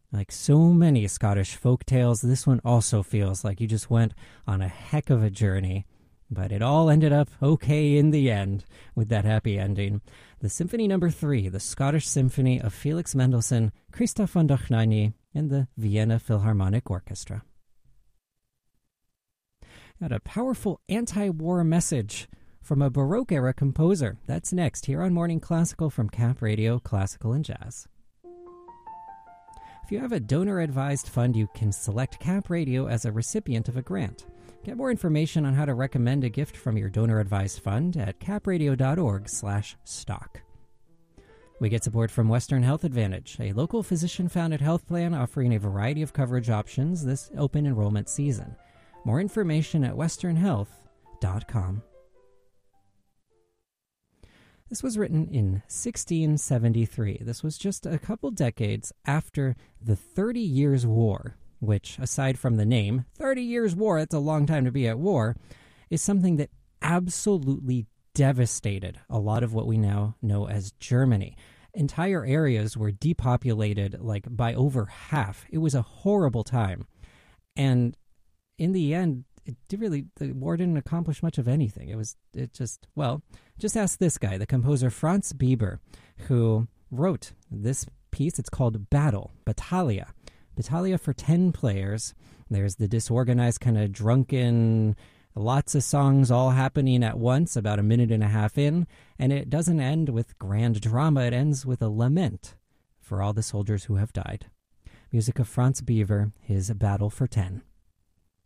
Like so many Scottish folk tales, this one also feels like you just went on a heck of a journey. But it all ended up okay in the end with that happy ending. The Symphony No. 3, the Scottish Symphony of Felix Mendelssohn, Christoph von Dohnanyi, and the Vienna Philharmonic Orchestra. Got a powerful anti-war message from a Baroque-era composer. That's next here on Morning Classical from Cap Radio Classical and Jazz. If you have a donor-advised fund, you can select Cap Radio as a recipient of a grant. Get more information on how to recommend a gift from your donor-advised fund at capradio.org/stock. We get support from Western Health Advantage, a local physician-founded health plan offering a variety of coverage options this open enrollment season. More information at westernhealth.com. This was written in 1673. This was just a couple decades after the 30 Years' War, which, aside from the name, 30 Years' War, it's a long time to be at war, is something that absolutely devastated a lot of what we now know as Germany. Entire areas were depopulated by over half. It was a horrible time. And in the end, the war didn't accomplish much of anything. Just ask this guy, the composer Franz Bieber, who wrote this piece. It's called Battaglia for 10 players. There's the disorganized, kind of drunken, lots of songs all happening at once, about a minute and a half in, and it doesn't end with grand drama. It ends with a lament for all the soldiers who have died. Music of Franz Bieber, his Battle for 10.